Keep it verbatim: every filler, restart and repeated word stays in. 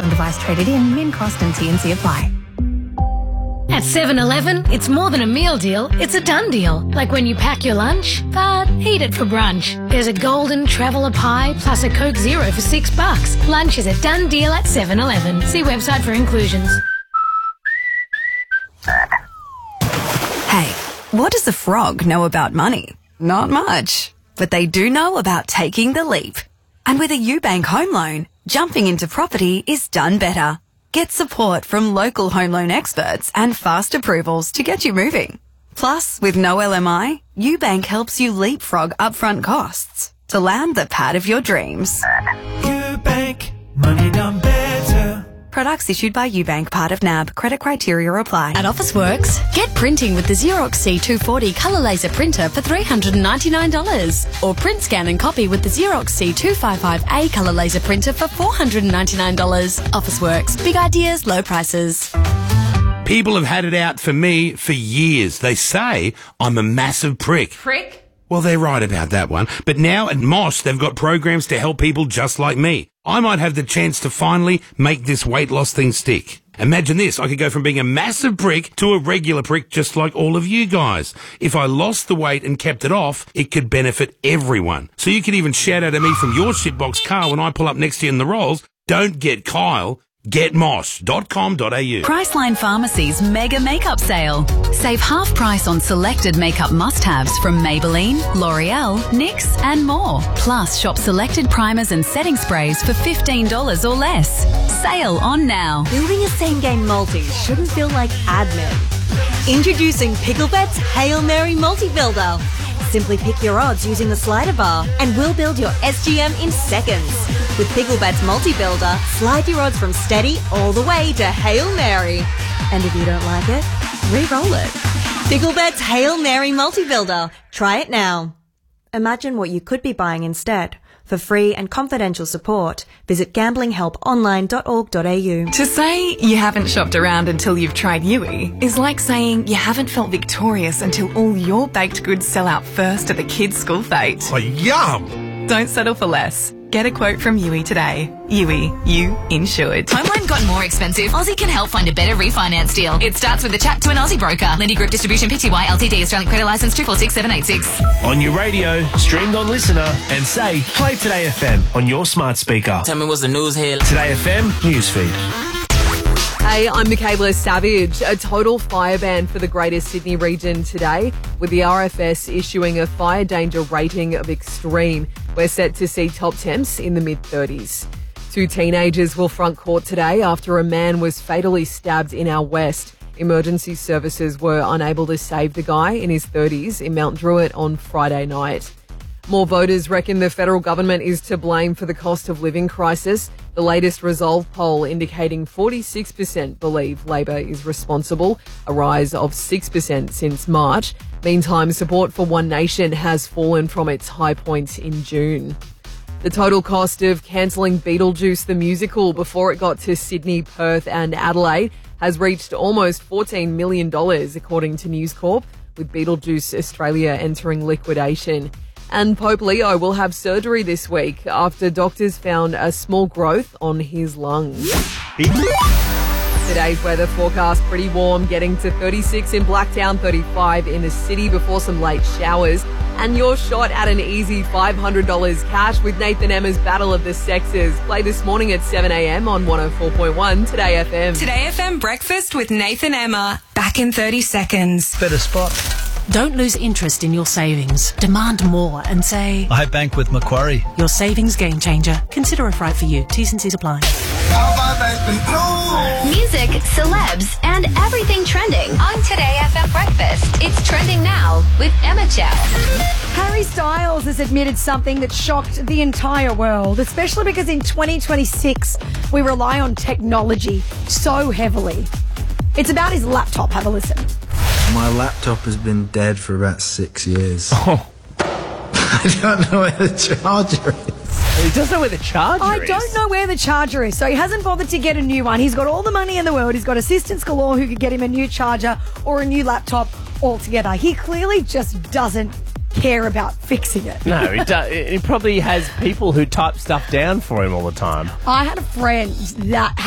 on device traded in, min cost and T and C apply. At seven eleven, it's more than a meal deal, it's a done deal. Like when you pack your lunch, but eat it for brunch. There's a golden traveller pie plus a Coke Zero for six bucks. Lunch is a done deal at seven eleven. See website for inclusions. Hey, what does a frog know about money? Not much. But they do know about taking the leap. And with a UBank home loan, jumping into property is done better. Get support from local home loan experts and fast approvals to get you moving. Plus, with no L M I, UBank helps you leapfrog upfront costs to land the pad of your dreams. UBank, money done better. Products issued by UBank, part of N A B. Credit criteria apply. At Officeworks, get printing with the Xerox C two forty colour laser printer for three hundred ninety-nine dollars. Or print, scan and copy with the Xerox C two fifty-five A colour laser printer for four hundred ninety-nine dollars. Officeworks, big ideas, low prices. People have had it out for me for years. They say I'm a massive prick. Prick? Well, they're right about that one. But now at Mosh, they've got programs to help people just like me. I might have the chance to finally make this weight loss thing stick. Imagine this. I could go from being a massive prick to a regular prick just like all of you guys. If I lost the weight and kept it off, it could benefit everyone. So you can even shout out at me from your shitbox car when I pull up next to you in the rolls. Don't get Kyle. get mosh dot com dot a u. Priceline Pharmacy's mega makeup sale. Save half price on selected makeup must-haves from Maybelline, L'Oreal, N Y X and more. Plus, shop selected primers and setting sprays for fifteen dollars or less. Sale on now. Building a same-game multi shouldn't feel like admin. Introducing Picklebet's Hail Mary Multi-Builder. Simply pick your odds using the slider bar and we'll build your S G M in seconds. With Picklebet's Multi-Builder, slide your odds from steady all the way to Hail Mary. And if you don't like it, re-roll it. Picklebet's Hail Mary Multi-Builder. Try it now. Imagine what you could be buying instead. For free and confidential support, visit gambling help online dot org dot a u. To say you haven't shopped around until you've tried Yui is like saying you haven't felt victorious until all your baked goods sell out first at the kids' school fete. Oh, yum! Don't settle for less. Get a quote from Yui today. Yui, you insured. Home loan got more expensive? Aussie can help find a better refinance deal. It starts with a chat to an Aussie broker. Lendy Group Distribution Pty Ltd, Australian Credit Licence two four six seven eight six. On your radio, streamed on Listener, and say, play Today F M on your smart speaker. Tell me what's the news here. Today F M newsfeed. Hey, I'm Michaela Savage. A total fire ban for the Greater Sydney region today, with the R F S issuing a fire danger rating of extreme. We're set to see top temps in the mid thirties. Two teenagers will front court today after a man was fatally stabbed in our west. Emergency services were unable to save the guy in his thirties in Mount Druitt on Friday night. More voters reckon the federal government is to blame for the cost of living crisis. The latest Resolve poll indicating forty-six percent believe Labor is responsible, a rise of six percent since March. Meantime, support for One Nation has fallen from its high point in June. The total cost of cancelling Beetlejuice the musical before it got to Sydney, Perth and Adelaide has reached almost fourteen million dollars, according to News Corp, with Beetlejuice Australia entering liquidation. And Pope Leo will have surgery this week after doctors found a small growth on his lungs. Today's weather forecast, pretty warm, getting to thirty-six in Blacktown, thirty-five in the city before some late showers. And your shot at an easy five hundred dollars cash with Nathan Emma's Battle of the Sexes. Play this morning at seven a m on one oh four point one Today F M. Today F M breakfast with Nathan Emma. Back in thirty seconds. Better spot. Don't lose interest in your savings. Demand more and say, I bank with Macquarie. Your savings game changer. Consider it right for you. T's and C's apply. Music, celebs, and everything trending on Today F M Breakfast. It's trending now with Emma Chow. Harry Styles has admitted something that shocked the entire world, especially because in twenty twenty-six we rely on technology so heavily. It's about his laptop. Have a listen. My laptop has been dead for about six years. Oh. I don't know where the charger is. He doesn't know where the charger I is. I don't know where the charger is, so he hasn't bothered to get a new one. He's got all the money in the world. He's got assistants galore who could get him a new charger or a new laptop altogether. He clearly just doesn't care about fixing it. No, he, do, he probably has people who type stuff down for him all the time. I had a friend that